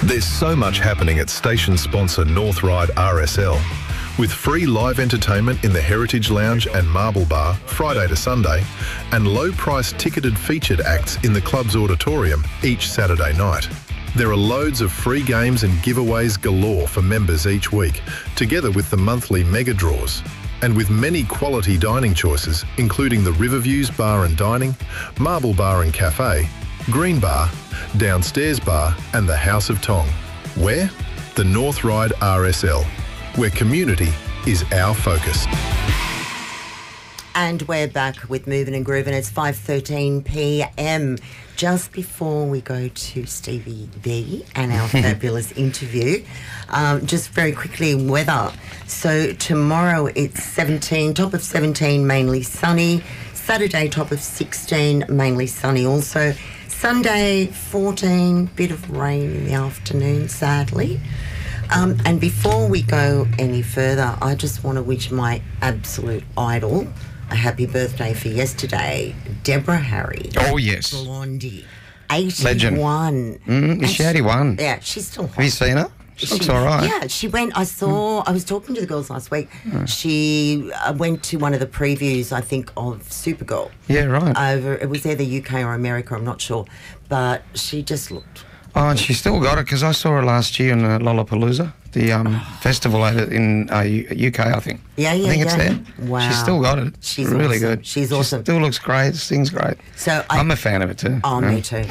There's so much happening at station sponsor North Ryde RSL. With free live entertainment in the Heritage Lounge and Marble Bar, Friday to Sunday, and low-priced ticketed featured acts in the club's auditorium each Saturday night. There are loads of free games and giveaways galore for members each week, together with the monthly mega draws. And with many quality dining choices, including the Riverviews Bar and Dining, Marble Bar and Cafe, Green Bar, Downstairs Bar and the House of Tong. Where? The North Ryde RSL, where community is our focus. And we're back with Moving and Grooving. It's 5:13 p.m. Just before we go to Stevie B and our fabulous interview, just very quickly, weather. So tomorrow it's 17, top of 17, mainly sunny. Saturday, top of 16, mainly sunny also. Sunday, 14, bit of rain in the afternoon, sadly. And before we go any further, I just want to wish my absolute idol a happy birthday for yesterday, Deborah Harry. Oh, yes. Blondie. 81. Legend. Is she 81? Yeah, she's still hot. Have you seen her? She looks all right. Yeah, she went, I was talking to the girls last week. She went to one of the previews, I think, of Supergirl. Yeah, right. It was either UK or America, I'm not sure. But she just looked... Oh, and she still got it, because I saw her last year in Lollapalooza, the festival over in UK, I think. Yeah, I think it's there. Wow. She's still got it. She's really awesome. good. She's awesome. She still looks great, sings great. So I'm a fan of it too. Oh, me too.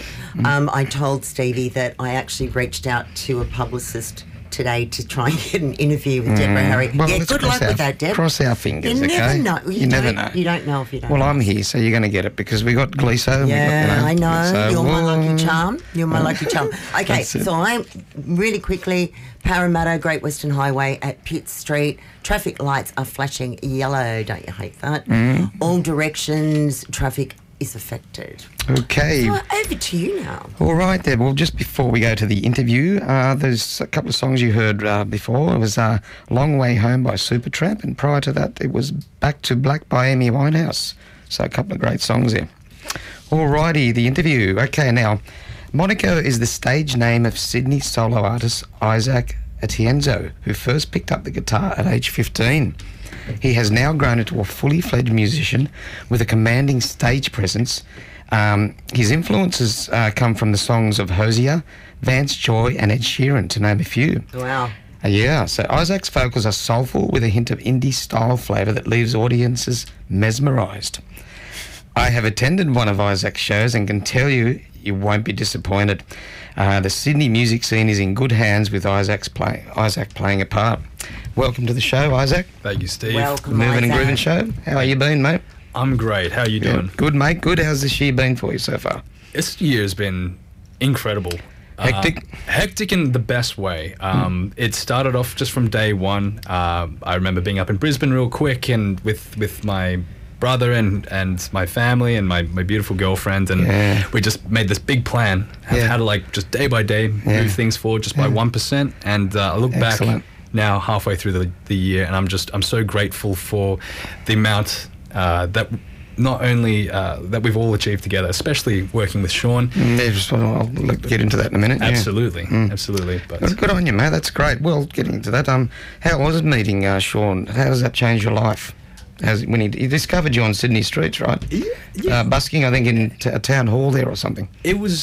I told Stevie that I actually reached out to a publicist today to try and get an interview with Deborah Harry. Well, yeah, good luck with that, Deb. Cross our fingers, You okay? never know. You never know. You don't know if you don't Well, know. I'm here, so you're going to get it, because we got Gleeso. Yeah, I know. So, You're my lucky charm. You're my lucky charm. Okay, That's it. so I'm really quickly, Parramatta, Great Western Highway at Pitt Street. Traffic lights are flashing yellow. Don't you hate that? All directions, traffic is affected. Okay. So over to you now. All right, Deb. Well, just before we go to the interview, there's a couple of songs you heard before. It was Long Way Home by Supertramp, and prior to that, it was Back to Black by Amy Winehouse. So a couple of great songs there. All righty, the interview. Okay, now, Monaco is the stage name of Sydney solo artist Isaac Atienzo, who first picked up the guitar at age 15. He has now grown into a fully fledged musician with a commanding stage presence. His influences come from the songs of Hosier, Vance Joy and Ed Sheeran, to name a few. Wow. Yeah, so Isaac's vocals are soulful with a hint of indie style flavour that leaves audiences mesmerised. I have attended one of Isaac's shows and can tell you, you won't be disappointed. The Sydney music scene is in good hands with Isaac playing a part. Welcome to the show, Isaac. Thank you, Steve. Welcome, Moving and Isaac. Grooving Show. How are you been, mate? I'm great. How are you doing? Good, mate. Good. How's this year been for you so far? This year has been incredible. Hectic? Hectic in the best way. It started off just from day one. I remember being up in Brisbane real quick and with my brother and my family and my beautiful girlfriend, and we just made this big plan how to, like, just day by day move things forward just by 1%. And I look back now halfway through the year, and I'm so grateful for the amount that not only that we've all achieved together, especially working with Sean. I'll get into that in a minute. Absolutely, absolutely. But Good on you, mate. That's great. Well, getting into that, how was it meeting Sean? How does that change your life? When he discovered you on Sydney streets, right? Yeah. Busking, I think, in a town hall there or something. It was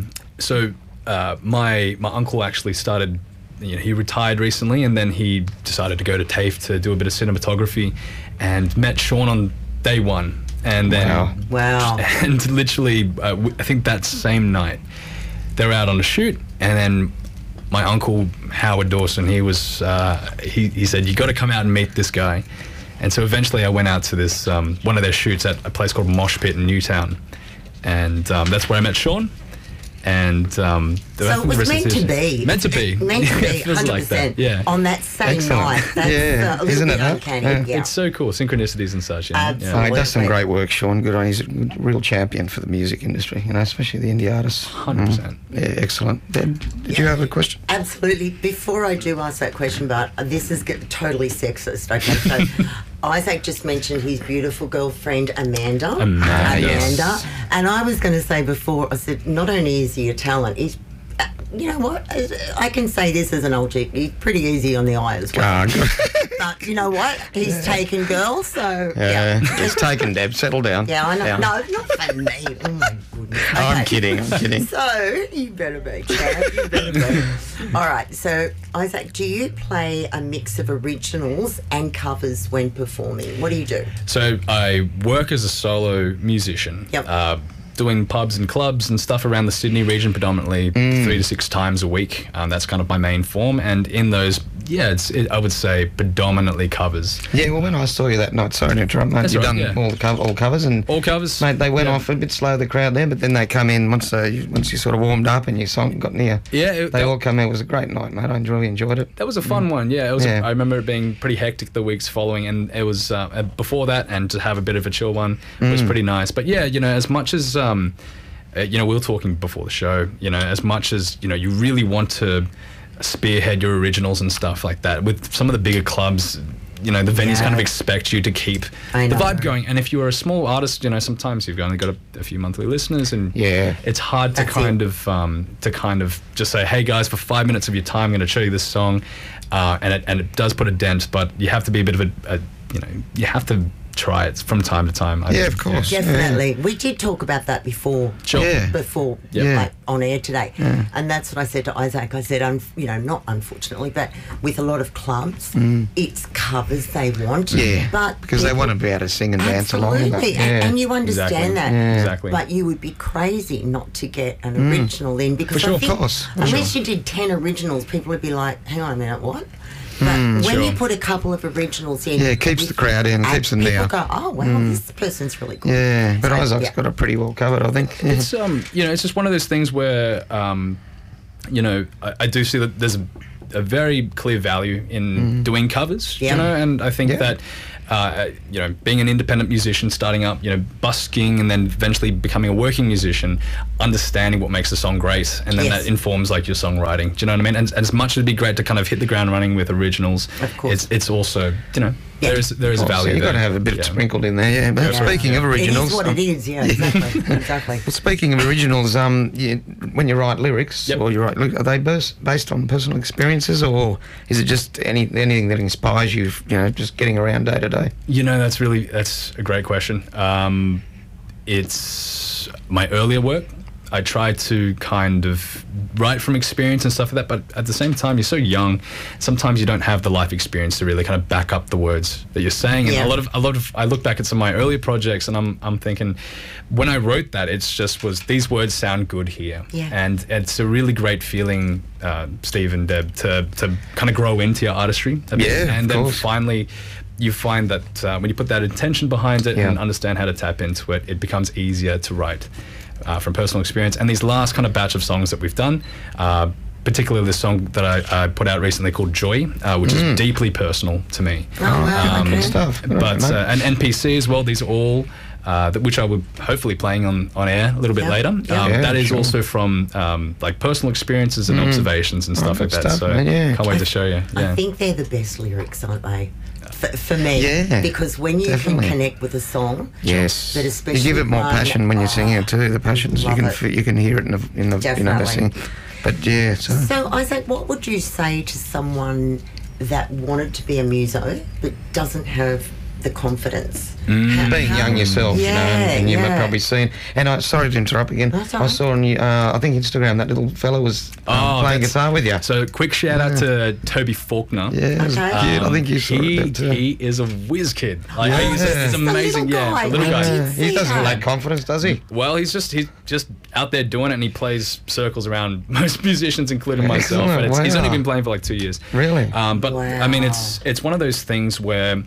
my uncle actually started. He retired recently, and then he decided to go to TAFE to do a bit of cinematography, and met Sean on day one, and then Wow. and literally, I think that same night, they were out on a shoot, and then my uncle Howard Dawson, he was he said, you got to come out and meet this guy. And so eventually I went out to this one of their shoots at a place called Mosh Pit in Newtown, and that's where I met Sean. And So it was meant to be. Meant to be. Meant to be, It feels 100%. like that. Yeah. On that same Excellent. night. That's a little Isn't bit it, huh? uncanny. Yeah. It's so cool, synchronicities and such. Absolutely. He does some great work, Sean. Good on. He's a real champion for the music industry, especially the indie artists. 100%. Yeah, excellent. Deb, did you have a question? Absolutely. Before I do ask that question, but this is totally sexist, okay? So Isaac just mentioned his beautiful girlfriend, Amanda. Amanda, yes. And I was going to say before, I said, not only is he a talent, he's you know what? I can say this as an old chick. He's pretty easy on the eye as well. Oh, good. But you know what? He's taken girls, so Yeah, it's taken, Deb. Settle down. Yeah, I know. Yeah. No, not for me. Oh my goodness. Oh, I'm Okay. kidding. So you better be, Chad. You better be. All right. So Isaac, do you play a mix of originals and covers when performing? What do you do? So I work as a solo musician. Yep. Doing pubs and clubs and stuff around the Sydney region predominantly 3 to 6 times a week. That's kind of my main form. And in those, I would say predominantly covers. Yeah, well, when I saw you that night, sorry to interrupt, mate, That's you've right, done yeah. all covers, and All covers. mate, they went Yeah. off a bit slow, the crowd there, but then they come in once you sort of warmed up and your song got near. Yeah, They all come in. It was a great night, mate. I really enjoyed it. That was a fun one, yeah. It was. Yeah. I remember it being pretty hectic the weeks following, and it was before that, and to have a bit of a chill one was pretty nice. But yeah, as much as we were talking before the show, as much as you really want to spearhead your originals and stuff like that. With some of the bigger clubs, the venues kind of expect you to keep I the know. vibe going. And if you're a small artist, sometimes you've only got a few monthly listeners, and Yeah. it's hard to That's kind of just say, hey guys, for 5 minutes of your time, I'm going to show you this song, and it does put a dent, but you have to be a bit of you have to try it from time to time. I Yeah, think. of course. Definitely. We did talk about that before. Sure. Yeah. Before, Yeah. like, on air today. And that's what I said to Isaac. I said, not unfortunately, but with a lot of clubs, it's covers they want. Yeah, But because they people- want to be able to sing and dance along. and that. Absolutely. Yeah. And you understand Exactly. that. Yeah. Exactly. But you would be crazy not to get an original in, because For sure. I think Of course. For unless you did 10 originals, people would be like, hang on a minute, what? But when Sure. you put a couple of originals in, Yeah, it keeps the crowd in, and keeps them people there. go, oh wow, this person's really good. Yeah, but So, Isaac's yeah. got it pretty well covered, I think. Yeah. It's it's just one of those things where I do see that there's a very clear value in doing covers, Yeah. and I think Yeah. that being an independent musician, starting up, busking, and then eventually becoming a working musician, understanding what makes a song great, and then Yes. that informs like your songwriting. Do you know what I mean? And as much as it'd be great to kind of hit the ground running with originals, Of course. it's also there is Oh, value. so you've got to there. have a bit Yeah. sprinkled in there, yeah. But Yeah. speaking of originals, It is what it is, yeah, exactly. Exactly. well, speaking of originals, when you write lyrics, Yep. or you write, are they based on personal experiences, or is it just anything that inspires you? Just getting around day to day. That's a great question. It's my earlier work. I try to kind of write from experience and stuff like that, but at the same time, you're so young. Sometimes you don't have the life experience to really kind of back up the words that you're saying. And Yeah. a lot of I look back at some of my earlier projects, and I'm thinking, when I wrote that, it's just was these words sound good here, Yeah. and it's a really great feeling, Steve and Deb, to kind of grow into your artistry a bit. Yeah, and of then course. finally you find that when you put that intention behind it Yeah. and understand how to tap into it, it becomes easier to write from personal experience. And these last kind of batch of songs that we've done, particularly this song that I put out recently called Joy, which is deeply personal to me. Oh, wow, okay. Good stuff. Good But on you, mate. and NPC as well, these are all which I will hopefully playing on air a little bit Yeah. later. Yeah. Yeah, That is sure. also from like personal experiences and observations and stuff good like that. stuff, So man, yeah. can't wait to show you. Yeah. I think they're the best lyrics, aren't they? For me, Yeah, because when you definitely. can connect with a song, Yes, But you especially give it more one- passion when you're singing it too. The passions you love can it. you can hear it in the Definitely. sing. But yeah, So, Isaac, what would you say to someone that wanted to be a muso but doesn't have the confidence? being young yourself, Yeah, and you yeah. have probably seen. And sorry to interrupt again. That's all I right. saw on you, I think Instagram, that little fella was playing that's- guitar with you. So quick shout out to Toby Faulkner. Yeah, it was Okay. cute. I think you saw he, it. Too. he is a whiz kid. Like, Yeah. he's It's the amazing. little Yeah, guy. the little I guy. did He see doesn't that. lack confidence, does he? Well, he's just out there doing it, and he plays circles around most musicians, including myself. Excellent. And he's Wow. only been playing for like 2 years. Really? But I mean, it's one of those things where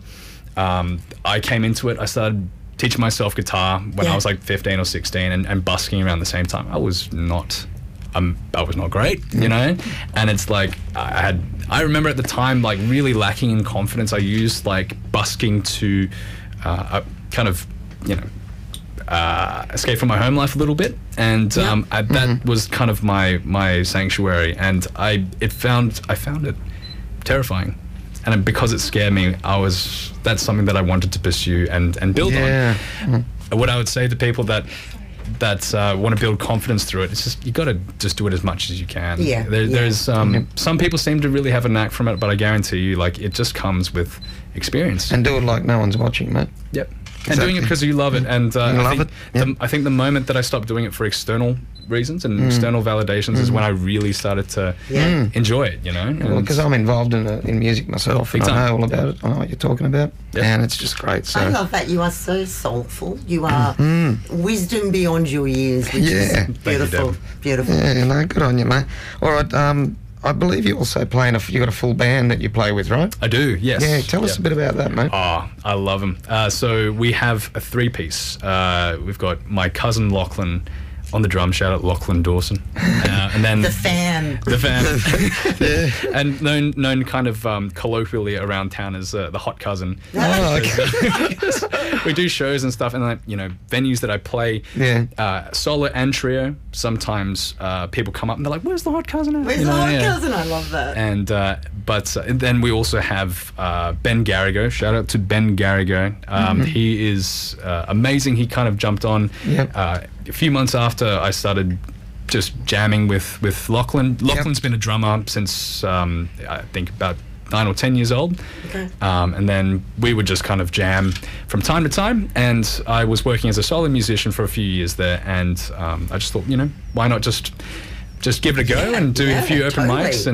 I came into it. I started teaching myself guitar when Yeah. I was like 15 or 16, and busking around the same time. I was not great, you know. And it's like I remember at the time like really lacking in confidence. I used like busking to kind of, you know, escape from my home life a little bit, and that was kind of my sanctuary, and I found it terrifying, and because it scared me, that's something that I wanted to pursue and build Yeah. on. What I would say to people that want to build confidence through it. It's just you got to just do it as much as you can. Yeah, There's some people seem to really have a knack from it, but I guarantee you, like, it just comes with experience. And do it like no one's watching, mate. Yep. And doing it because you love it. And I think the moment that I stopped doing it for external reasons and external validations is when I really started to enjoy it, you know? Because I'm involved in music myself, and I know all about it. I know what you're talking about, and it's just great. So I love that you are so soulful. You are wisdom beyond your years, which is beautiful. Beautiful. Yeah, no, good on you, mate. All right, I believe you also play you got a full band that you play with, right? I do, yes. Yeah, tell us a bit about that, mate. Oh, I love them. So we have a 3-piece. We've got my cousin Lachlan on the drum, shout out Lachlan Dawson, and then the fan, and known kind of colloquially around town as the hot cousin. Oh, okay. We do shows and stuff, and like, you know, venues that I play, solo and trio. Sometimes people come up and they're like, "Where's the hot cousin at?" Where's the hot cousin? I love that. And but then we also have Ben Garrigo. Shout out to Ben Garrigo. He is amazing. He kind of jumped on a few months after I started just jamming with Lachlan. Lachlan's been a drummer since I think about 9 or 10 years old. Okay. And then we would just kind of jam from time to time. And I was working as a solo musician for a few years there. And I just thought, you know, why not just give it a go and do a few open mics.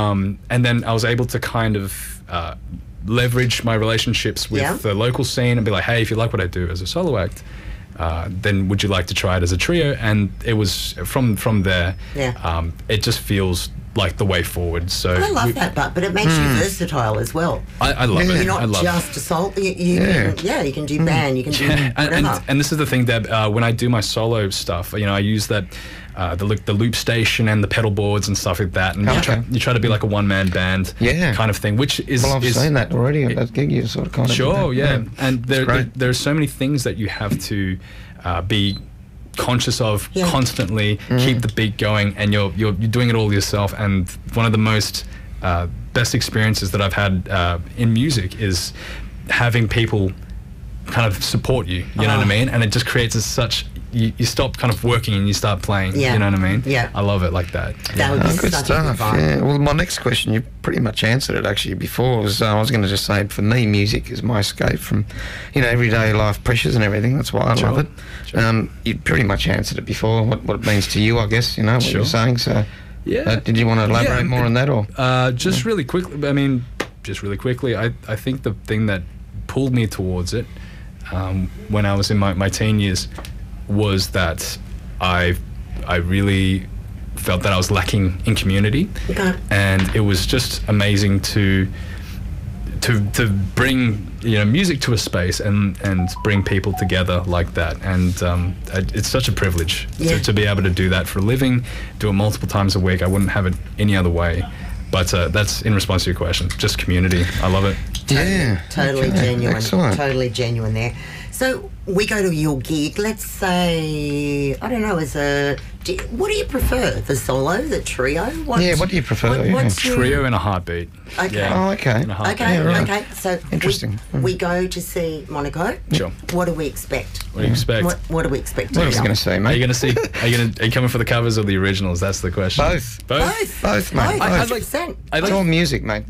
And then I was able to kind of leverage my relationships with the local scene and be like, hey, if you like what I do as a solo act, then would you like to try it as a trio? And it was from there. It just feels like the way forward. So I love that, but it makes you versatile as well. I love it. You're not just a soul. You can do band. You can do whatever. And this is the thing, Deb. When I do my solo stuff, you know, I use that the loop station and the pedal boards and stuff like that. And you try to be like a one-man band kind of thing, which is... Well, I've seen that already at that gig. You sort of kind of... Sure, And there are so many things that you have to be conscious of constantly, keep the beat going, and you're doing it all yourself. And one of the most best experiences that I've had in music is having people kind of support you, you know what I mean? And it just creates such... You stop kind of working and you start playing. You know what I mean? Yeah. I love it like that. That would be good such stuff. a good vibe. Yeah. Well, my next question, you pretty much answered it actually before. I was going to just say, for me, music is my escape from, you know, everyday life pressures and everything. That's why I love it. Sure. You pretty much answered it before. What it means to you, I guess. You know what you're saying. So, did you want to elaborate more on that, or just really quickly? I mean, just really quickly. I think the thing that pulled me towards it when I was in my teen years was that I really felt that I was lacking in community, and it was just amazing to bring, you know, music to a space and bring people together like that. And it's such a privilege to be able to do that for a living, do it multiple times a week. I wouldn't have it any other way. But that's in response to your question, just community. I love it. Totally genuine. Excellent. Totally genuine there. So we go to your gig. Let's say, I don't know, what do you prefer? The solo, the trio? What do you prefer? What's trio and a heartbeat. Okay. Yeah. Oh, okay. Okay. So interesting. We go to see Monaco. Sure. What do we expect? What do you expect? What do we expect? What was I going to say, mate? Are you coming for the covers or the originals? That's the question. Both, mate. Both. It's all music, mate.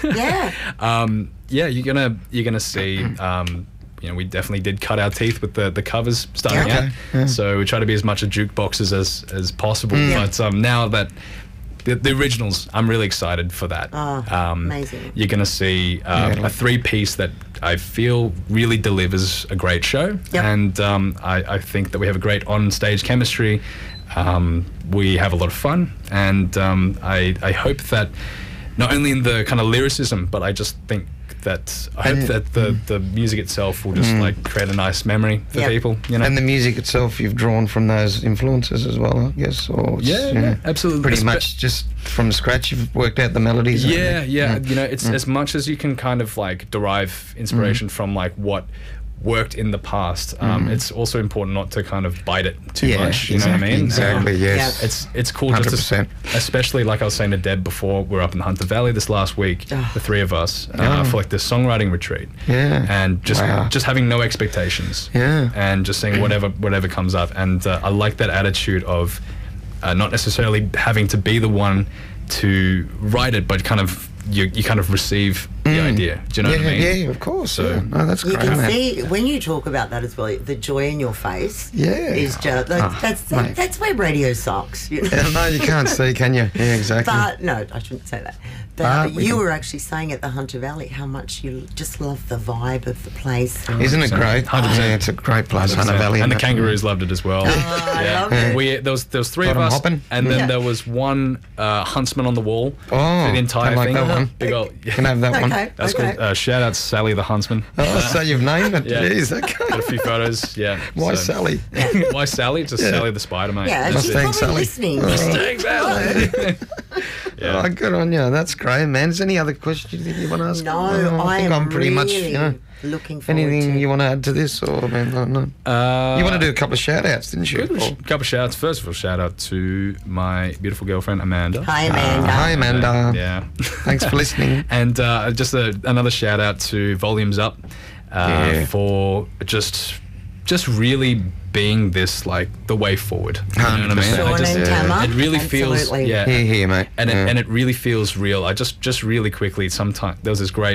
You're gonna see. You know, we definitely did cut our teeth with the covers starting out. So we try to be as much a jukeboxes as possible. But now that the originals, I'm really excited for that. Amazing. You're going to see a 3-piece that I feel really delivers a great show. And I think that we have a great on-stage chemistry. We have a lot of fun. And I hope that not only in the kind of lyricism, but I just think that I hope that the music itself will just like create a nice memory for people, you know. And the music itself, you've drawn from those influences as well, I guess, or absolutely. Pretty much just from scratch, you've worked out the melodies. You know, it's as much as you can kind of like derive inspiration from like what worked in the past. It's also important not to kind of bite it too Yeah, much. You know what I mean? Exactly. Yes. It's cool just 100%. to, especially like I was saying to Deb before, we're up in the Hunter Valley this last week, the three of us, for like this songwriting retreat. Yeah. And just Wow. just having no expectations. Yeah. And just saying whatever comes up. And I like that attitude of not necessarily having to be the one to write it, but kind of you kind of receive the idea. Do you know what I mean? Yeah, of course. So- Yeah. No, that's You great, can man. see when you talk about that as well. The joy in your face. Yeah. Is just mate. that's where radio sucks. You know? Yeah, no, you can't see, can you? Yeah, exactly. But no, I shouldn't say that. But you were actually saying at the Hunter Valley how much you just love the vibe of the place. And Isn't it great? 100%. Yeah, it's a great place, Hunter Valley. And the isn't it? kangaroos loved it as well. I love it. There was three Got of 'em us, hopping. and then Yeah. there was one huntsman on the wall Oh, for the entire I like thing. that one. Big old, Can I have that one? Okay. That's okay. cool. Shout out to Sally the huntsman. Oh, so you've named it. Yeah. Jeez, Got a okay. few photos. Yeah. Why so- Sally? Why Sally? Just Sally the spider, mate. Yeah, That's she's it. Mustang probably Sally. listening. Mustang Sally. Oh, good on you. That's great, man. Is there any other questions that you want to ask? No, I think am I'm pretty really much, you know. looking forward Anything to you want to add to this, or man, no? You want to do a couple of shout outs, didn't you? A couple of shout outs. First of all, shout out to my beautiful girlfriend, Amanda. Hi, Amanda. Hi, Amanda. Yeah. Thanks for listening. And just another shout out to Volumes Up Yeah. for just really being this like the way forward. You know what I mean? 100%. Sean and Tama. It really feels Absolutely. Here, mate. and Yeah. it really feels real. I just really quickly sometimes there was this great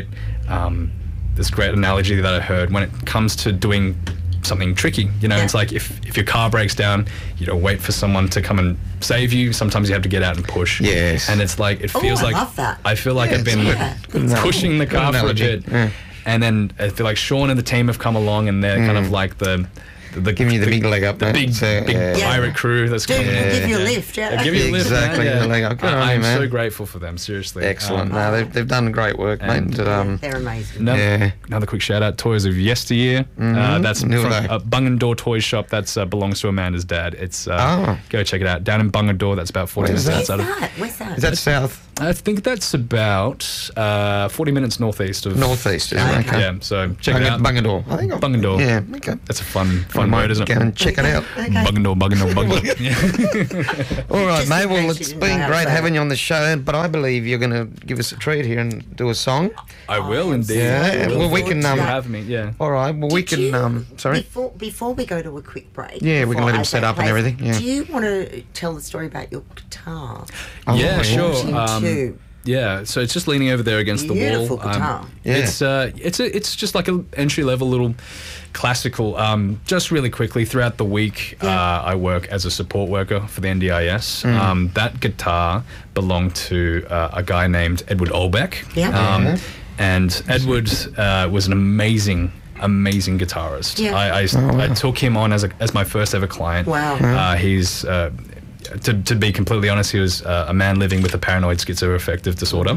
analogy that I heard when it comes to doing something tricky. You know, Yeah. it's like if your car breaks down, you don't wait for someone to come and save you. Sometimes you have to get out and push. Yes. And it's like it feels I like love that. I feel like Yeah, I've been it's good. Good pushing the Good car for a analogy. bit. Yeah. And then I feel like Sean and the team have come along and they're kind of like the Giving you the big leg up, the mate. big So, big yeah. pirate crew that's Dude, coming in. give you a lift. Yeah. I'll give you a lift, Exactly, man. the leg up. Good on you, I'm man. so grateful for them, seriously. Excellent. No, they've done great work, and- mate. They're amazing. Yeah. Another quick shout out, Toys of Yesteryear. That's from Who are they? Bungendore Toy Shop. That's belongs to Amanda's dad. It's Oh. go check it out down in Bungendore. That's about 40 Where's minutes that? outside of. Where's that? Is that south? I think that's about 40 minutes northeast of Northeast, isn't it? Okay. Yeah, so check it out. Bungadore. I think Bungendore. Yeah, okay. That's a fun I might word, isn't go it? and check it out. Okay. Bungendore. Yeah. All right, Just mate. in Well, case it's you didn't been know how to great say having it. you on the show, but I believe you're going to give us a treat here and do a song. I will indeed. Yeah, I will. well, we can, Thanks for um, having me. Yeah. All right. Well, we Did can. you- Sorry. Before we go to a quick break. Yeah, we can before let him I set say up and place, everything, yeah. Do you want to tell the story about your guitar? Oh, Yeah, sure. Too. Yeah, so it's just leaning over there against Beautiful the wall. guitar. Yeah. It's just like an entry level little classical. Just really quickly throughout the week, I work as a support worker for the NDIS. That guitar belonged to a guy named Edward Olbeck. Yeah. And Edward was an amazing guitarist. Yeah. I took him on as my first ever client. Wow. He's to be completely honest, he was a man living with a paranoid schizoaffective disorder,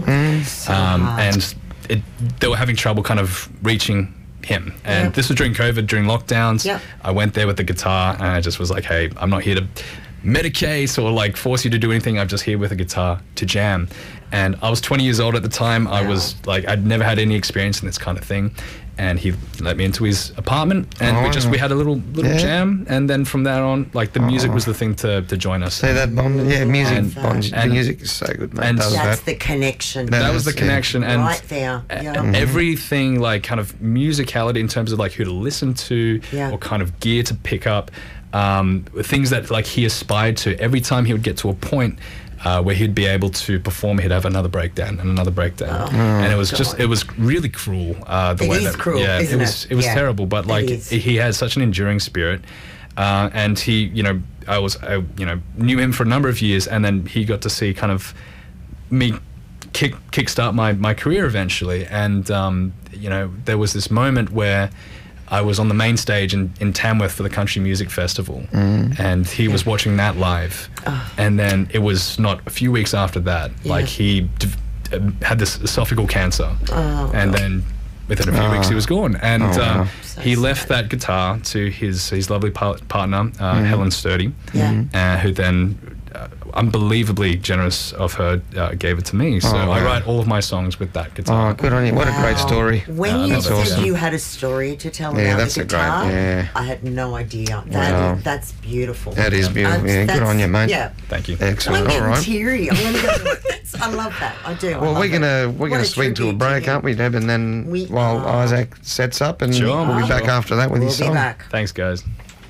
and they were having trouble kind of reaching him. And Yep. this was during COVID, during lockdowns. Yep. I went there with the guitar, and I just was like, "Hey, I'm not here to medicate or like force you to do anything. I'm just here with a guitar to jam." And I was 20 years old at the time. I was like, I'd never had any experience in this kind of thing. And he let me into his apartment, and we had a little Yeah. jam, and then from there on, like the music was the thing to join us. Say that bond. Yeah, music. And- Bond, and- music is so good, mate. and Does That's that. the connection. That was the Yeah. connection, and right there. Yeah. everything like kind of musicality in terms of like who to listen to Yeah. or kind of gear to pick up, things that like he aspired to. Every time he would get to a point where he'd be able to perform, he'd have another breakdown and another breakdown, and it was God. it was really cruel. The It way is that, cruel, yeah, isn't it was Yeah. terrible, but like It is. he had such an enduring spirit, and he, I knew him for a number of years, and then he got to see kind of me kickstart my career eventually, and there was this moment where I was on the main stage in Tamworth for the Country Music Festival, and he was watching that live, and then it was not a few weeks after that, like he had this esophageal cancer, and then within a few weeks he was gone, and wow. So he left sad. that guitar to his lovely partner Helen Sturdy, Yeah. who then unbelievably generous of her, gave it to me. So wow. I write all of my songs with that guitar. Oh, good on you. What a great story. When you that's said awesome. you had a story to tell Yeah, about that's the a great- guitar, yeah. I had no idea. Wow. That's beautiful. That is beautiful. Yeah, good That's- on you, mate. Yeah. Thank you. Excellent. I'm All getting right. teary. I'm going to go. I love that. I do. I Well, love we're it. gonna What swing to a tribute break, you. aren't we, Deb? And then We while are. Isaac sets up, and Sure, we'll be back sure. after that with We'll his be song. back. Thanks, guys.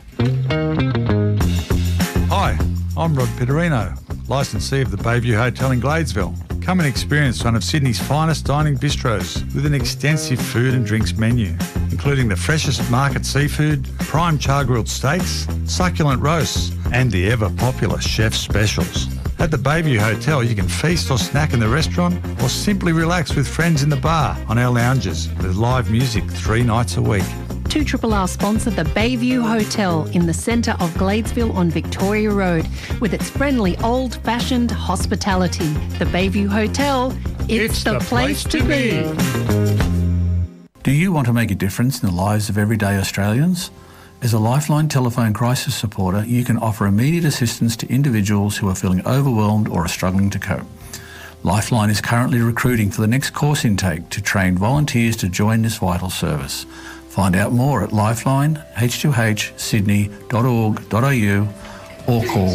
Hi, I'm Rod Pitterino, licensee of the Bayview Hotel in Gladesville. Come and experience one of Sydney's finest dining bistros with an extensive food and drinks menu, including the freshest market seafood, prime char-grilled steaks, succulent roasts, and the ever-popular chef's specials. At the Bayview Hotel, you can feast or snack in the restaurant or simply relax with friends in the bar on our lounges with live music 3 nights a week. 2RRR sponsor the Bayview Hotel in the centre of Gladesville on Victoria Road with its friendly old-fashioned hospitality. The Bayview Hotel, it's the place to be. Do you want to make a difference in the lives of everyday Australians? As a Lifeline telephone crisis supporter, you can offer immediate assistance to individuals who are feeling overwhelmed or are struggling to cope. Lifeline is currently recruiting for the next course intake to train volunteers to join this vital service. Find out more at lifeline.h2hsydney.org.au or call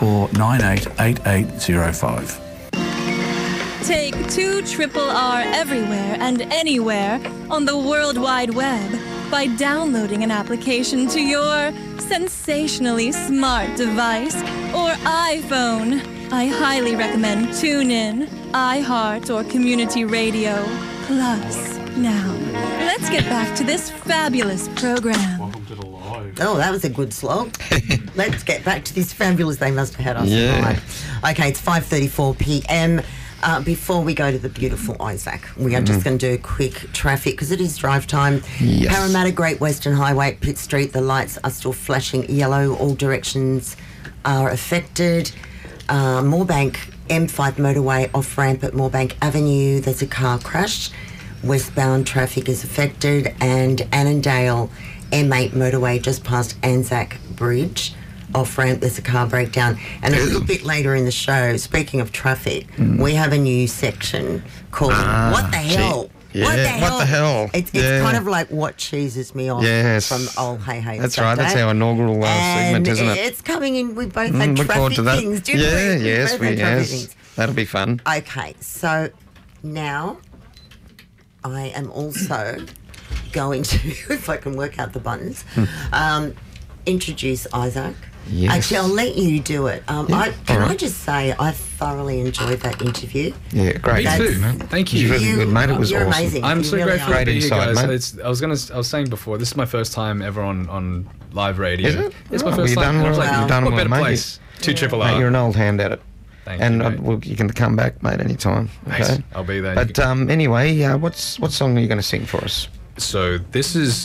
94988805. Take 2RRR everywhere and anywhere on the World Wide Web by downloading an application to your sensationally smart device or iPhone. I highly recommend TuneIn, iHeart, or Community Radio Plus. Now, let's get back to this fabulous program. Oh, that was a good slog. Let's get back to this fabulous. They must have had us Yeah. tonight. Okay, it's 5:34 p.m. Before we go to the beautiful Isaac, we are just going to do a quick traffic because it is drive time. Yes. Parramatta Great Western Highway at Pitt Street, the lights are still flashing yellow. All directions are affected. Moorebank M5 motorway off-ramp at Moorebank Avenue, there's a car crash. Westbound traffic is affected, and Annandale M8 motorway just past Anzac Bridge. Off-ramp, there's a car breakdown. And a little bit later in the show, speaking of traffic, we have a new section called What the Hell? Yeah, what the hell? It's Yeah. kind of like what cheeses me off Yes. from old Hey Hey. That's right. That's our inaugural segment, isn't it? It's coming in. We both had Look forward traffic to that. things, didn't Yeah, we? yes, both had traffic yes. things. That'll be fun. Okay, so now I am also going to, if I can work out the buttons, introduce Isaac. Yes. Actually, I'll let you do it. Can all I right. just say I thoroughly enjoyed that interview. Yeah, great. Me too. That's- Thank It's you. really good, mate. It was You're awesome. amazing. I'm You so really grateful are. to be here, insight, guys. mate. I was saying before, this is my first time ever on live radio. Is it? It's my Oh, first you've time. done I was well. like, You've done what well, better mate. place? 2RRR. Mate, you're an old hand at it. Thank And you, mate. you can come back, mate, anytime. Thanks. Okay? I'll be there. But anyway, what song are you going to sing for us? So this is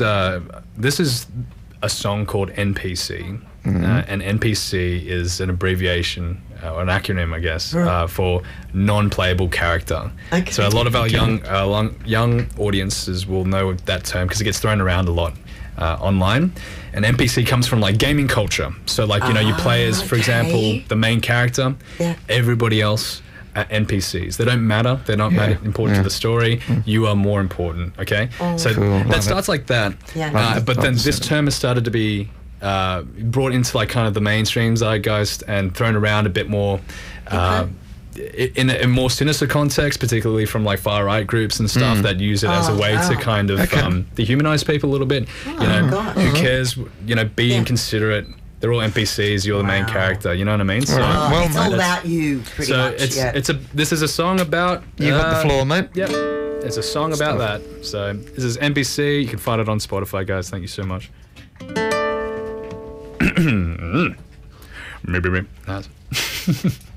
a song called NPC, and NPC is an abbreviation or an acronym, I guess, for non-playable character. Okay. So a lot of our young audiences will know that term because it gets thrown around a lot online. And NPC comes from like gaming culture. So like you play as, for example, okay. the main character. Yeah. Everybody else are NPCs. They don't matter. They're not important to the story. You are more important. Okay. So Cool. Love that it. starts like that. Yeah. But then Love this it. term has started to be brought into like kind of the mainstream zeitgeist and thrown around a bit more in a more sinister context, particularly from like far right groups and stuff that use it as a way to kind of dehumanize people a little bit. gosh. Who cares? Be inconsiderate. They're all NPCs. You're the main character. You know what I mean? So, Right. Well, it's all mate, about you, pretty much. this is a song about. You got the floor, mate. Yep. It's a song about that. So this is NPC. You can find it on Spotify, guys. Thank you so much. Maybe.